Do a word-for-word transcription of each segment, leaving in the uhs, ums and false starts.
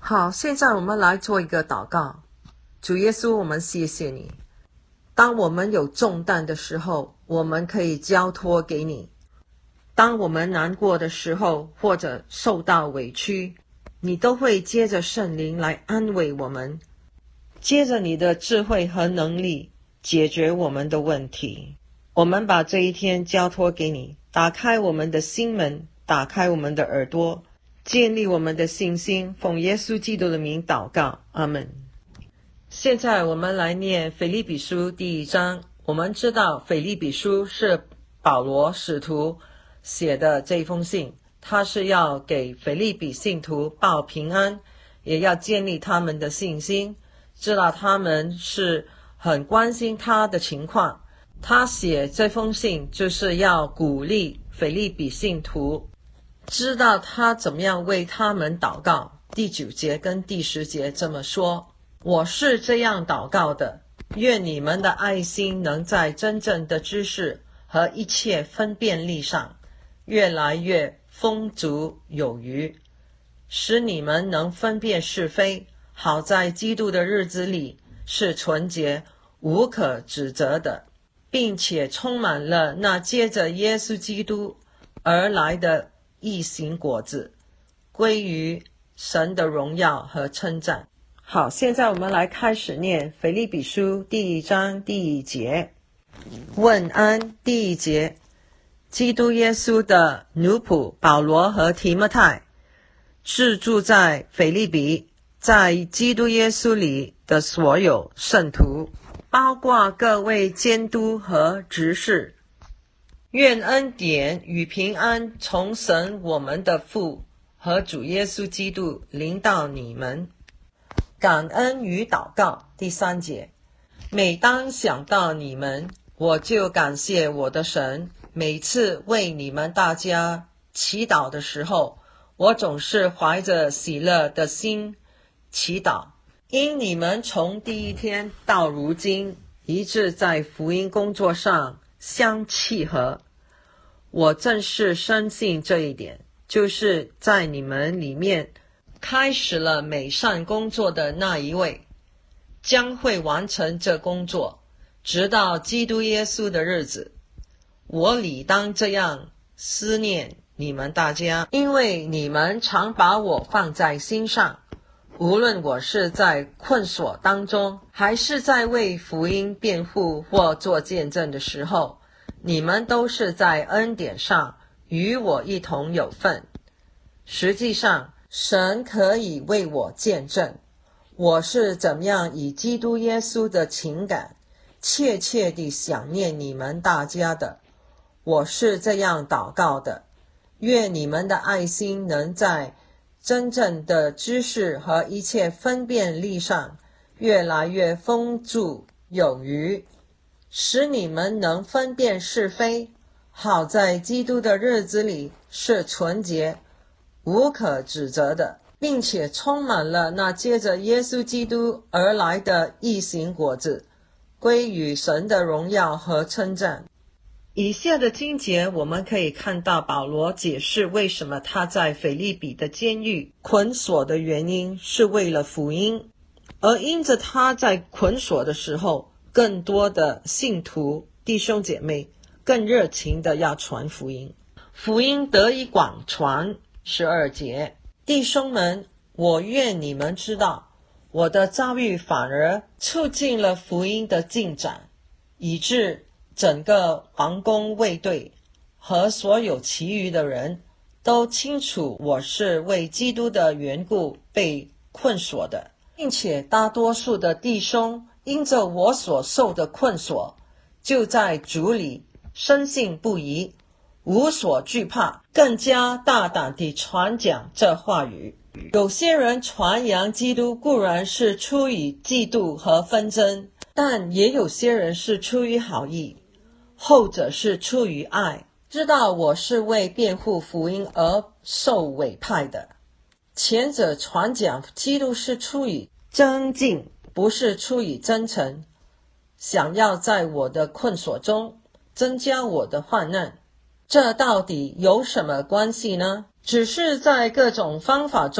好，现在我们来做一个祷告。主耶稣，我们谢谢你。当我们有重担的时候，我们可以交托给你。当我们难过的时候，或者受到委屈，你都会接着圣灵来安慰我们，接着你的智慧和能力解决我们的问题。我们把这一天交托给你，打开我们的心门，打开我们的耳朵，建立我们的信心，奉耶稣基督的名祷告，阿们。现在我们来念腓立比书第一章。我们知道腓立比书是保罗使徒写的这封信，他是要给腓立比信徒报平安，也要建立他们的信心，知道他们是很关心他的情况。他写这封信就是要鼓励腓立比信徒，知道他怎么样为他们祷告。第九节跟第十节这么说，我是这样祷告的，愿你们的爱心能在真正的知识和一切分辨力上越来越丰足有余，使你们能分辨是非，好在基督的日子里是纯洁无可指责的，并且充满了那接着耶稣基督而来的义行果子，归于神的荣耀和称赞。好，现在我们来开始念腓立比书第一章第一节。问安。第一节，基督耶稣的奴仆保罗和提摩太，是住在腓立比，在基督耶稣里的所有圣徒，包括各位监督和执事，愿恩典与平安从神我们的父和主耶稣基督临到你们。感恩与祷告。第三节，每当想到你们，我就感谢我的神。每次为你们大家祈祷的时候，我总是怀着喜乐的心祈祷，因你们从第一天到如今一直在福音工作上相契合。我正是深信这一点，就是在你们里面开始了美善工作的那一位，将会完成这工作，直到基督耶稣的日子。我理当这样思念你们大家，因为你们常把我放在心上，无论我是在困锁当中，还是在为福音辩护或做见证的时候，你们都是在恩典上与我一同有份。实际上，神可以为我见证，我是怎么样以基督耶稣的情感切切地想念你们大家的。我是这样祷告的，愿你们的爱心能在真正的知识和一切分辨力上越来越丰足有余，使你们能分辨是非，好在基督的日子里是纯洁无可指责的，并且充满了那接着耶稣基督而来的义行果子，归于神的荣耀和称赞。以下的经节我们可以看到保罗解释为什么他在腓立比的监狱捆锁的原因，是为了福音，而因着他在捆锁的时候，更多的信徒弟兄姐妹更热情的要传福音，福音得以广传。十二节，弟兄们，我愿你们知道，我的遭遇反而促进了福音的进展，以致整个皇宫卫队和所有其余的人都清楚我是为基督的缘故被困锁的，并且大多数的弟兄因着我所受的困锁，就在主里深信不疑，无所惧怕，更加大胆地传讲这话语。有些人传扬基督固然是出于嫉妒和纷争，但也有些人是出于好意，后者是出于爱，知道我是为辩护福音而受委派的。前者传讲基督是出于争竞，不是出于真诚，想要在我的困锁中增加我的患难。这到底有什么关系呢？只是在各种方法中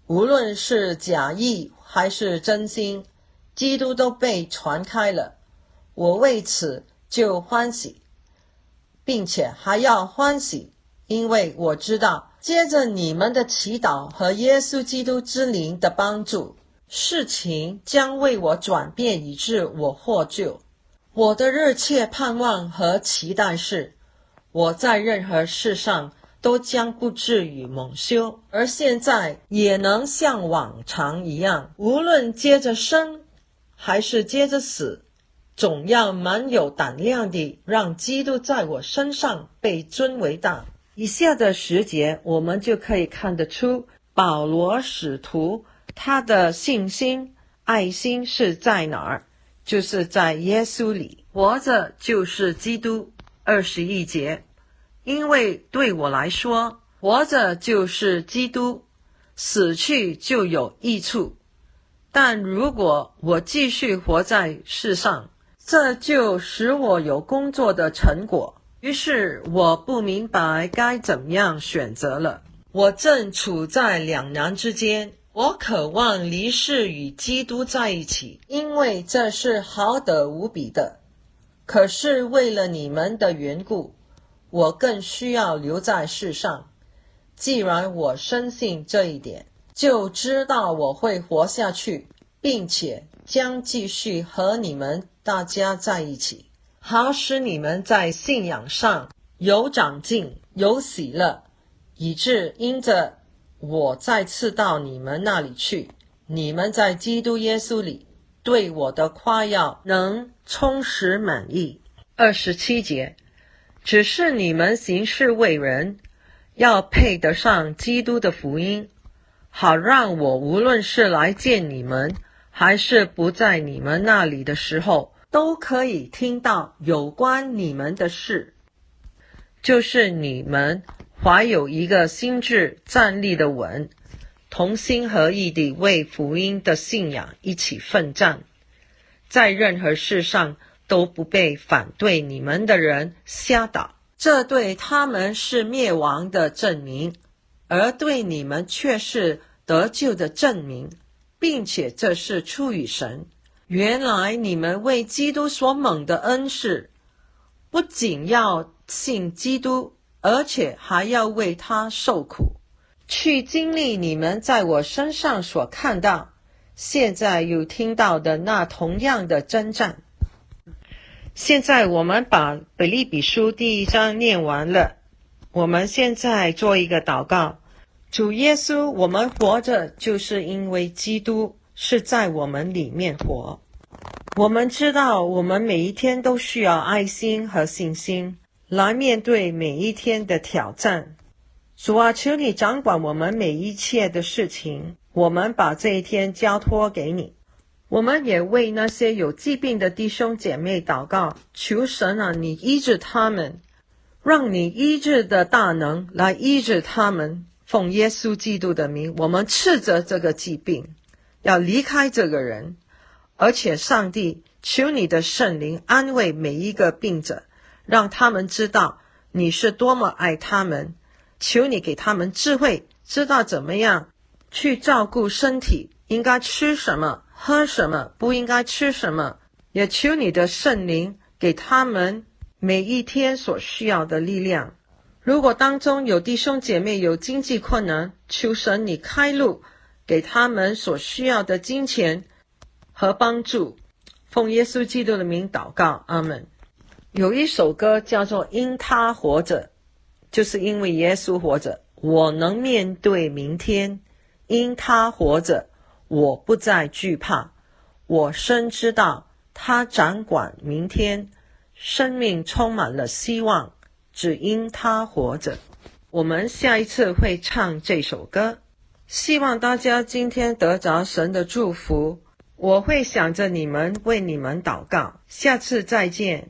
无论是假意还是真心，基督都被传开了。我为此就欢喜，并且还要欢喜，因为我知道接着你们的祈祷和耶稣基督之灵的帮助，事情将为我转变，以致我获救。我的热切盼望和期待是，我在任何事上都将不至于蒙羞，而现在也能像往常一样，无论接着生还是接着死，总要蛮有胆量地让基督在我身上被尊为大。以下的十节我们就可以看得出，保罗使徒他的信心爱心是在哪儿，就是在耶稣里。活着就是基督。二十一节，因为对我来说，活着就是基督，死去就有益处。但如果我继续活在世上，这就使我有工作的成果。于是我不明白该怎么样选择了。我正处在两难之间，我渴望离世与基督在一起，因为这是好得无比的。可是为了你们的缘故，我更需要留在世上。既然我深信这一点，就知道我会活下去，并且将继续和你们大家在一起，好使你们在信仰上有长进，有喜乐，以致因着我再次到你们那里去，你们在基督耶稣里对我的夸耀能充实满意。二十七节，只是你们行事为人，要配得上基督的福音，好让我无论是来见你们，还是不在你们那里的时候，都可以听到有关你们的事，就是你们怀有一个心志站立的稳，同心合意地为福音的信仰一起奋战，在任何事上都不被反对你们的人吓倒。这对他们是灭亡的证明，而对你们却是得救的证明，并且这是出于神。原来你们为基督所蒙的恩是，不仅要信基督，而且还要为他受苦，去经历你们在我身上所看到，现在又听到的那同样的征战。现在我们把腓立比书第一章念完了，我们现在做一个祷告。主耶稣，我们活着就是因为基督是在我们里面活。我们知道我们每一天都需要爱心和信心来面对每一天的挑战。主啊，求你掌管我们每一切的事情，我们把这一天交托给你。我们也为那些有疾病的弟兄姐妹祷告，求神啊，你医治他们，让你医治的大能来医治他们。奉耶稣基督的名，我们斥责这个疾病，要离开这个人。而且上帝，求你的圣灵安慰每一个病者，让他们知道你是多么爱他们。求你给他们智慧，知道怎么样去照顾身体，应该吃什么，喝什么，不应该吃什么。也求你的圣灵给他们每一天所需要的力量。如果当中有弟兄姐妹有经济困难，求神你开路，给他们所需要的金钱和帮助。奉耶稣基督的名祷告，阿们。有一首歌叫做因他活着，就是因为耶稣活着，我能面对明天。因他活着，我不再惧怕，我深知道他掌管明天，生命充满了希望，只因他活着。我们下一次会唱这首歌，希望大家今天得着神的祝福。我会想着你们，为你们祷告。下次再见。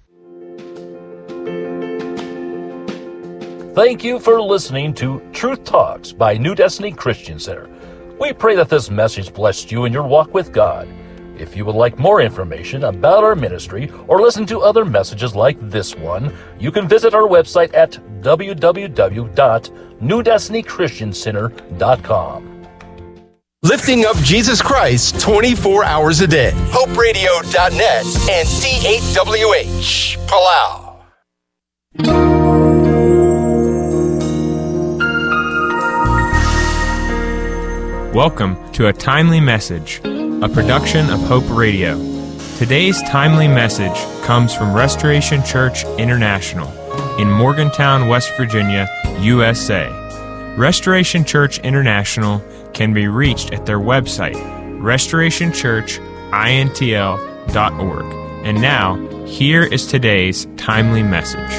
Thank you for listening to Truth Talks by New Destiny Christian Center. We pray that this message blessed you in your walk with God. If you would like more information about our ministry or listen to other messages like this one, you can visit our website at w w w dot new destiny christian center dot com. Lifting up Jesus Christ twenty-four hours a day. Hope Radio dot net and C eight W H, Palau. Welcome to A Timely Message, a production of Hope Radio. Today's timely message comes from Restoration Church International in Morgantown, West Virginia, U S A. Restoration Church International can be reached at their website, restoration church intl dot org. And now, here is today's timely message.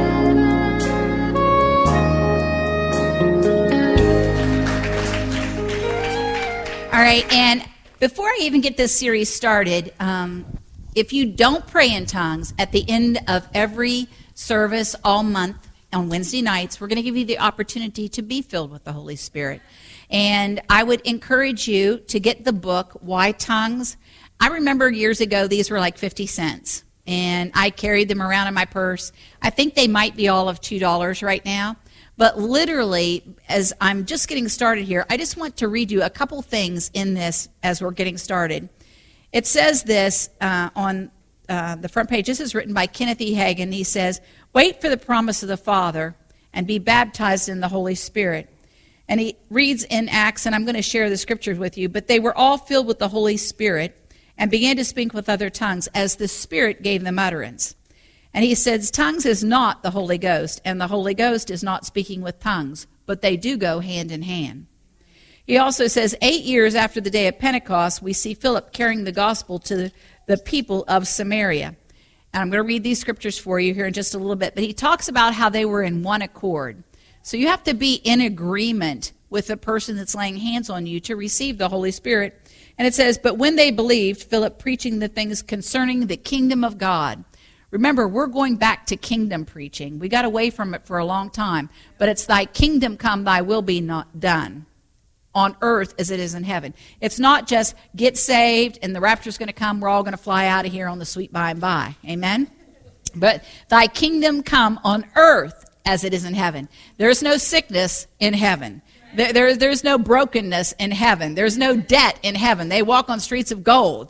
All right, and before I even get this series started, um, if you don't pray in tongues at the end of every service all month on Wednesday nights, we're going to give you the opportunity to be filled with the Holy Spirit. And I would encourage you to get the book, Why Tongues? I remember years ago, these were like fifty cents. And I carried them around in my purse. I think they might be all of two dollars right now. But literally, as I'm just getting started here, I just want to read you a couple things in this as we're getting started. It says this uh, on uh, the front page. This is written by Kenneth E. Hagin. He says, "Wait for the promise of the Father and be baptized in the Holy Spirit." And he reads in Acts, and I'm going to share the scriptures with you, "But they were all filled with the Holy Spirit and began to speak with other tongues as the Spirit gave them utterance." And he says, tongues is not the Holy Ghost, and the Holy Ghost is not speaking with tongues, but they do go hand in hand. He also says, eight years after the day of Pentecost, we see Philip carrying the gospel to the people of Samaria. And I'm going to read these scriptures for you here in just a little bit, but he talks about how they were in one accord. So you have to be in agreement with the person that's laying hands on you to receive the Holy Spirit. And it says, "But when they believed, Philip preaching the things concerning the kingdom of God." Remember, we're going back to kingdom preaching. We got away from it for a long time. But it's thy kingdom come, thy will be not done on earth as it is in heaven. It's not just get saved and the rapture's going to come. We're all going to fly out of here on the sweet by and by. Amen? But thy kingdom come on earth as it is in heaven. There's no sickness in heaven. There, there, there's no brokenness in heaven. There's no debt in heaven. They walk on streets of gold.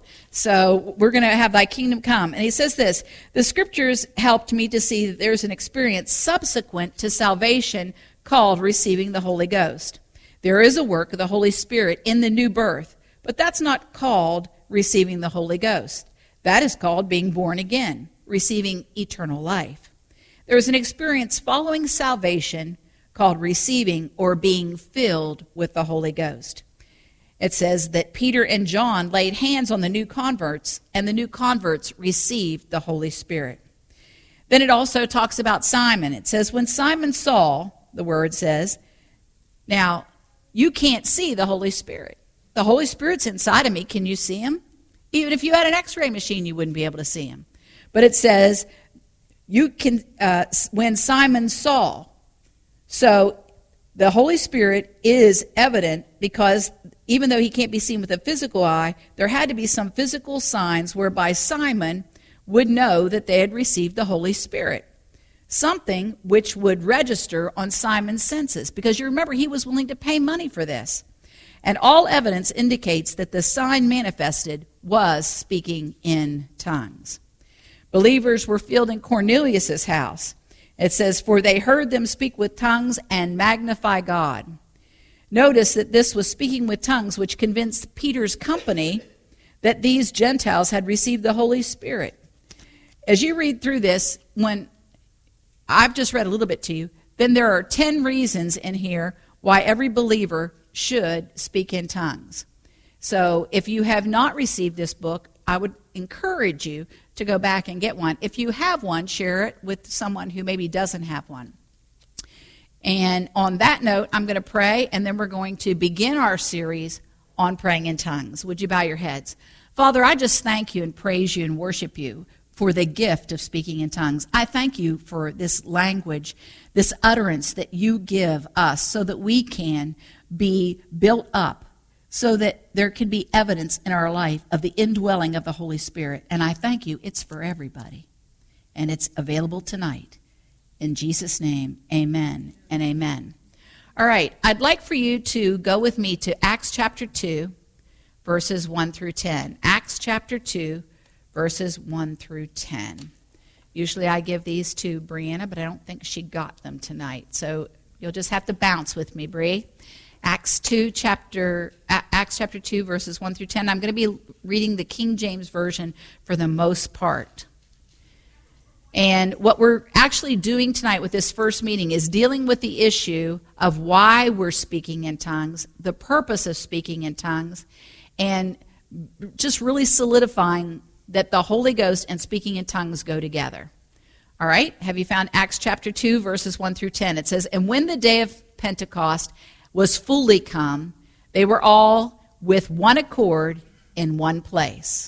So we're going to have thy kingdom come. And he says this, "The scriptures helped me to see that there's an experience subsequent to salvation called receiving the Holy Ghost. There is a work of the Holy Spirit in the new birth, but that's not called receiving the Holy Ghost. That is called being born again, receiving eternal life. There is an experience following salvation called receiving or being filled with the Holy Ghost." It says that Peter and John laid hands on the new converts, and the new converts received the Holy Spirit. Then it also talks about Simon. It says, when Simon saw, the word says, now, you can't see the Holy Spirit. The Holy Spirit's inside of me. Can you see him? Even if you had an x-ray machine, you wouldn't be able to see him. But it says, you can. Uh, when Simon saw, so the Holy Spirit is evident because even though he can't be seen with a physical eye, there had to be some physical signs whereby Simon would know that they had received the Holy Spirit. Something which would register on Simon's senses, because you remember he was willing to pay money for this. And all evidence indicates that the sign manifested was speaking in tongues. Believers were filled in Cornelius' house. It says, for they heard them speak with tongues and magnify God. Notice that this was speaking with tongues which convinced Peter's company that these Gentiles had received the Holy Spirit. As you read through this, when I've just read a little bit to you, then there are ten reasons in here why every believer should speak in tongues. So if you have not received this book, I would encourage you to go back and get one. If you have one, share it with someone who maybe doesn't have one. And on that note, I'm going to pray, and then we're going to begin our series on praying in tongues. Would you bow your heads? Father, I just thank you and praise you and worship you for the gift of speaking in tongues. I thank you for this language, this utterance that you give us so that we can be built up, so that there can be evidence in our life of the indwelling of the Holy Spirit. And I thank you. It's for everybody. And it's available tonight. In Jesus' name, amen and amen. All right, I'd like for you to go with me to Acts chapter two, verses one through ten. Acts chapter two, verses one through ten. Usually I give these to Brianna, but I don't think she got them tonight. So you'll just have to bounce with me, Bree. Acts two, chapter Acts chapter two, verses one through ten. I'm going to be reading the King James Version for the most part. And what we're actually doing tonight with this first meeting is dealing with the issue of why we're speaking in tongues, the purpose of speaking in tongues, and just really solidifying that the Holy Ghost and speaking in tongues go together. All right? Have you found Acts chapter two, verses one through ten? It says, "And when the day of Pentecost was fully come, they were all with one accord in one place.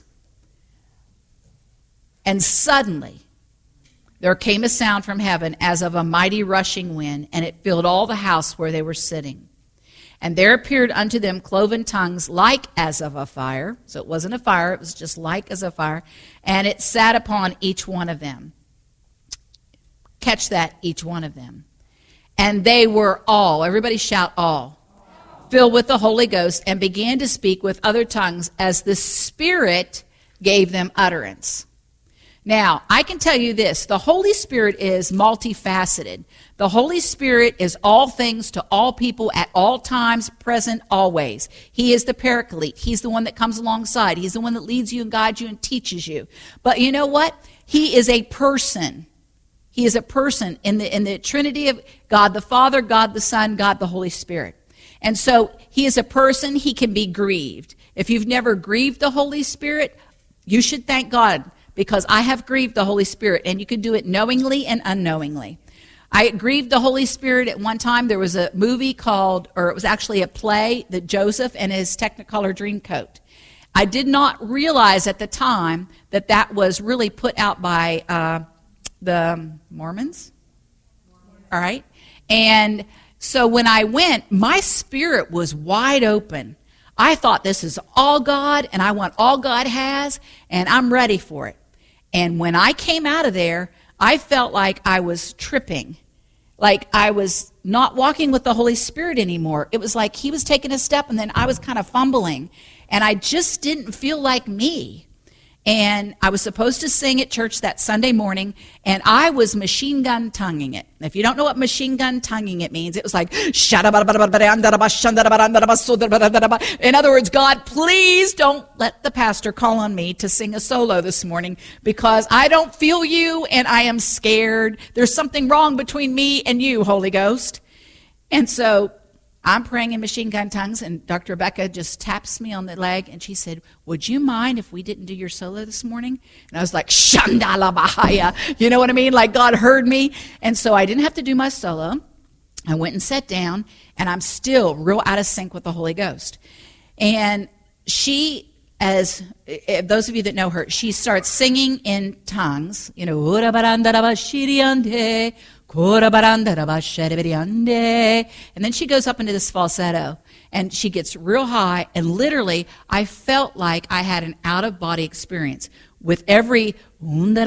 And suddenly there came a sound from heaven as of a mighty rushing wind, and it filled all the house where they were sitting. And there appeared unto them cloven tongues like as of a fire." So it wasn't a fire, it was just like as a fire. "And it sat upon each one of them." Catch that, each one of them. "And they were all," everybody shout all, "filled with the Holy Ghost, and began to speak with other tongues as the Spirit gave them utterance." Now, I can tell you this, the Holy Spirit is multifaceted. The Holy Spirit is all things to all people at all times, present, always. He is the Paraclete. He's the one that comes alongside. He's the one that leads you and guides you and teaches you. But you know what? He is a person. He is a person in the in the Trinity of God the Father, God the Son, God the Holy Spirit. And so he is a person. He can be grieved. If you've never grieved the Holy Spirit, you should thank God, because I have grieved the Holy Spirit, and you can do it knowingly and unknowingly. I grieved the Holy Spirit at one time. There was a movie called, or it was actually a play, that Joseph and his Technicolor Dreamcoat. I did not realize at the time that that was really put out by uh, the Mormons. All right? And so when I went, my spirit was wide open. I thought, this is all God, and I want all God has, and I'm ready for it. And when I came out of there, I felt like I was tripping, like I was not walking with the Holy Spirit anymore. It was like he was taking a step, and then I was kind of fumbling, and I just didn't feel like me. And I was supposed to sing at church that Sunday morning, and I was machine gun tonguing it. If you don't know what machine gun tonguing it means, it was like, in other words, God, please don't let the pastor call on me to sing a solo this morning, because I don't feel you and I am scared. There's something wrong between me and you, Holy Ghost. And so I'm praying in machine gun tongues, and Doctor Rebecca just taps me on the leg, and she said, "Would you mind if we didn't do your solo this morning?" And I was like, Shandala Bahaya. You know what I mean? Like God heard me. And so I didn't have to do my solo. I went and sat down, and I'm still real out of sync with the Holy Ghost. And she, as those of you that know her, she starts singing in tongues, you know, and then she goes up into this falsetto, and she gets real high, and literally I felt like I had an out-of-body experience with every what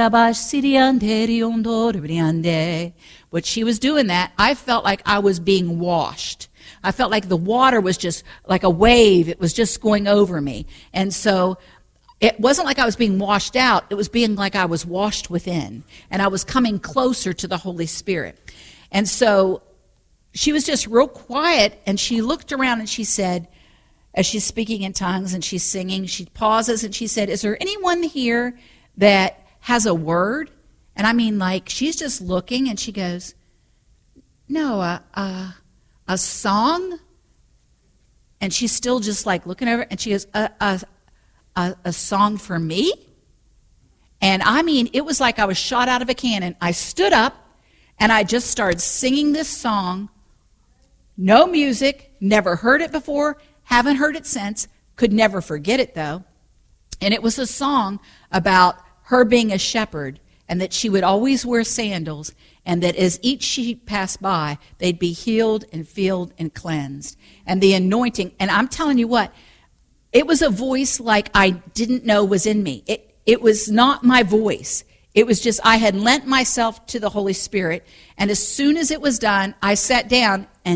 she was doing. That I felt like I was being washed. I felt like the water was just like a wave. It was just going over me. And so it wasn't like I was being washed out. It was being like I was washed within. And I was coming closer to the Holy Spirit. And so she was just real quiet, and she looked around and she said, as she's speaking in tongues and she's singing, she pauses and she said, "Is there anyone here that has a word?" And I mean, like, she's just looking, and she goes, "No, a, a, a song?" And she's still just like looking over, and she goes, a, a, a, a song for me? And I mean, it was like I was shot out of a cannon. I stood up, and I just started singing this song. No music, never heard it before, haven't heard it since, could never forget it though. And it was a song about her being a shepherd, and that she would always wear sandals, and that as each sheep passed by, they'd be healed and filled and cleansed. And the anointing, and I'm telling you what, it was a voice like I didn't know was in me. It, it was not my voice. It was just, I had lent myself to the Holy Spirit, and as soon as it was done, I sat down, and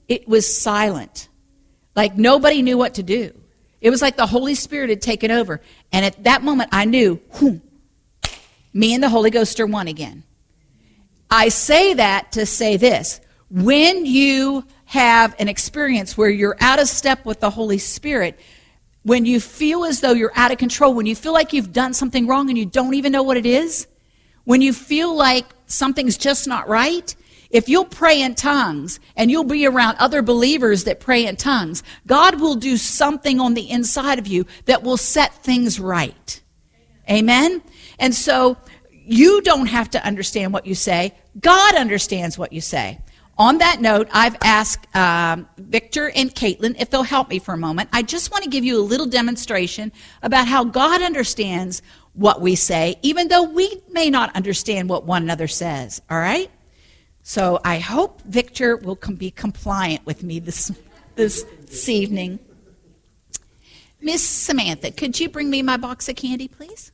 it was silent. Like nobody knew what to do. It was like the Holy Spirit had taken over. And at that moment, I knew, whew, me and the Holy Ghost are one again. I say that to say this. When you have an experience where you're out of step with the Holy Spirit, when you feel as though you're out of control, when you feel like you've done something wrong and you don't even know what it is, when you feel like something's just not right, if you'll pray in tongues and you'll be around other believers that pray in tongues, God will do something on the inside of you that will set things right. Amen? And so you don't have to understand what you say. God understands what you say. On that note, I've asked um, Victor and Caitlin if they'll help me for a moment. I just want to give you a little demonstration about how God understands what we say, even though we may not understand what one another says, all right? So I hope Victor will com- be compliant with me this, this, this evening. Miss Samantha, could you bring me my box of candy, please?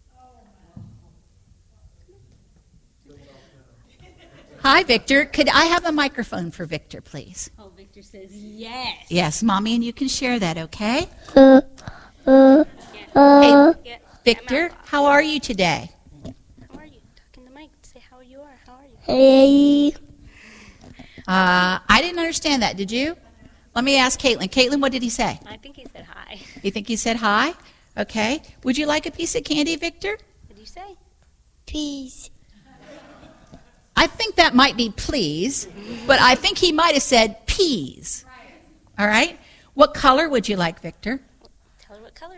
Hi, Victor. Could I have a microphone for Victor, please? Oh, Victor says yes. Yes, Mommy, and you can share that, okay? Uh, uh, uh, Hey, Victor, how are you today? How are you? Talk in the mic. Say how you are. How are you? hey, Uh, I didn't understand that. Did you? Let me ask Caitlin. Caitlin, what did he say? I think he said hi. You think he said hi? Okay. Would you like a piece of candy, Victor? What did you say? peace, I think that might be please, but I think he might have said peas. All right? What color would you like, Victor? Tell her what color.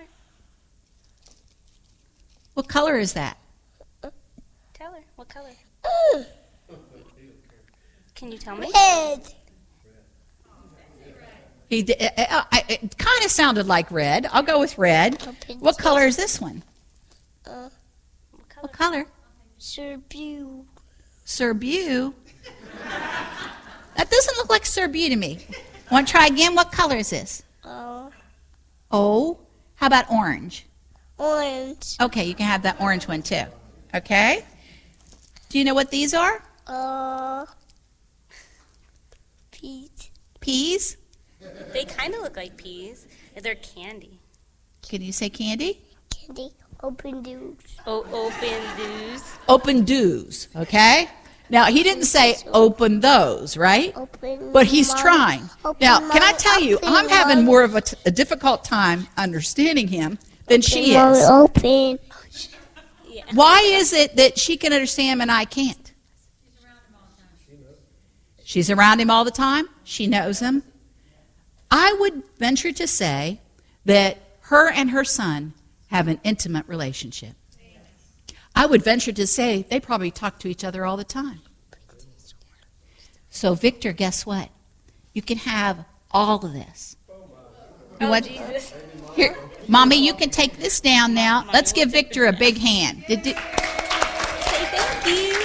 What color is that? Tell her what color. uh, Can you tell me? red, He d- uh, uh, uh, It kind of sounded like red. I'll go with red. Okay. What color is this one? uh, What color? What color? Serbu, Serbu. That doesn't look like Serbu to me. Want to try again? What color is this? uh, Oh, how about orange? orange, Okay, you can have that orange one too. Okay? Do you know what these are? uh, peach, Peas? They kind of look like peas. They're candy. Can you say candy? candy, open doors, Oh, open those. Open doos, okay? Now, he didn't say open those, right? open But he's my- trying. open Now, can I my- tell you, open I'm having my- more of a, t- a difficult time understanding him than she my is. Open, Yeah. Why is it that she can understand him and I can't? She's around him all the time. She knows him. I would venture to say that her and her son have an intimate relationship. I would venture to say they probably talk to each other all the time. So, Victor, guess what? You can have all of this. You Oh, want- Jesus. Here, Mommy, you can take this down now. Let's give Victor a big hand. Did, did, Say thank you.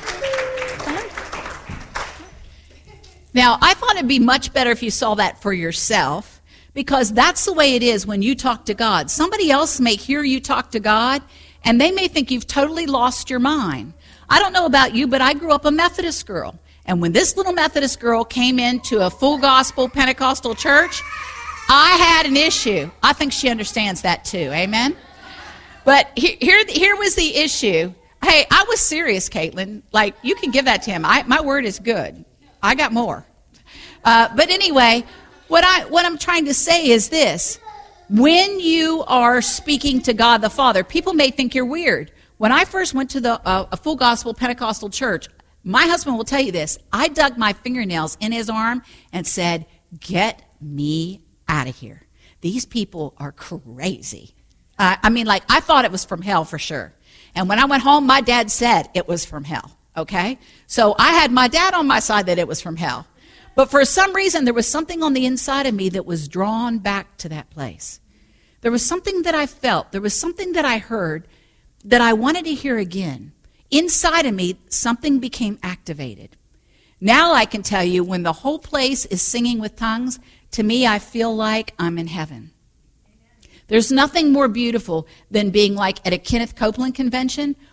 Now, I thought it'd be much better if you saw that for yourself, because that's the way it is when you talk to God. Somebody else may hear you talk to God, and they may think you've totally lost your mind. I don't know about you, but I grew up a Methodist girl. And when this little Methodist girl came into a full gospel Pentecostal church, I had an issue. I think she understands that too. Amen? But he- here, here was the issue. Hey, I was serious, Caitlin. Like, you can give that to him. I, my word is good. I got more. Uh, but anyway, what, I, what I'm trying to say is this. When you are speaking to God the Father, people may think you're weird. When I first went to the uh, a full gospel Pentecostal church, my husband will tell you this. I dug my fingernails in his arm and said, "Get me out of here. These people are crazy." Uh, I mean, like, I thought it was from hell for sure. And when I went home, my dad said it was from hell, okay? So I had my dad on my side that it was from hell. But for some reason, there was something on the inside of me that was drawn back to that place. There was something that I felt. There was something that I heard that I wanted to hear again. Inside of me, something became activated. Now I can tell you, when the whole place is singing with tongues, to me, I feel like I'm in heaven. There's nothing more beautiful than being like at a Kenneth Copeland convention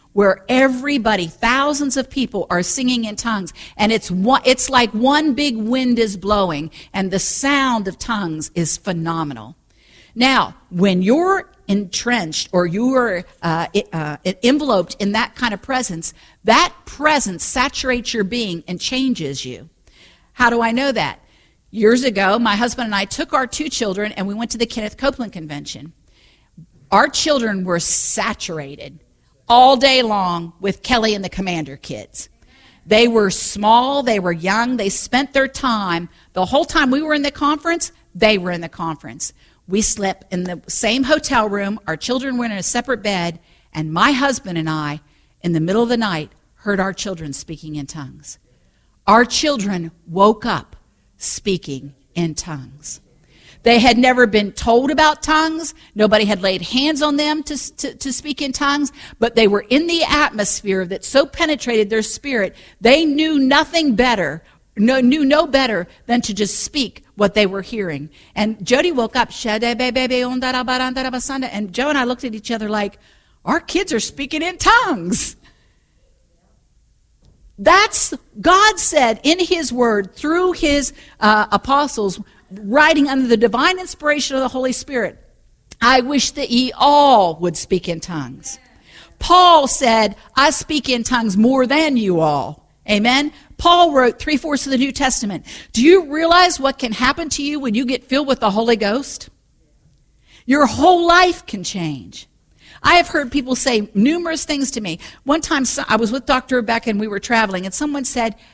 where everybody, thousands of people are singing in tongues, and it's one, it's like one big wind is blowing, and the sound of tongues is phenomenal. Now, when you're entrenched or you're uh, uh, enveloped in that kind of presence, that presence saturates your being and changes you. How do I know that? Years ago, my husband and I took our two children and we went to the Kenneth Copeland Convention. Our children were saturated all day long with Kelly and the Commander kids. They were small, they were young, they spent their time. The whole time we were in the conference, they were in the conference. We slept in the same hotel room, our children were in a separate bed, and my husband and I, in the middle of the night, heard our children speaking in tongues. Our children woke up speaking in tongues. They had never been told about tongues. Nobody had laid hands on them to, to, to speak in tongues, but they were in the atmosphere that so penetrated their spirit, they knew nothing better, no, knew no better than to just speak what they were hearing. And Jody woke up, and Joe and I looked at each other like, our kids are speaking in tongues. That's, God said in his word, through his uh, apostles, writing under the divine inspiration of the Holy Spirit, I wish that ye all would speak in tongues. Paul said, I speak in tongues more than you all. Amen? Paul wrote three-fourths of the New Testament. Do you realize what can happen to you when you get filled with the Holy Ghost? Your whole life can change. I have heard people say numerous things to me. One time I was with Doctor Rebecca and we were traveling, and someone said,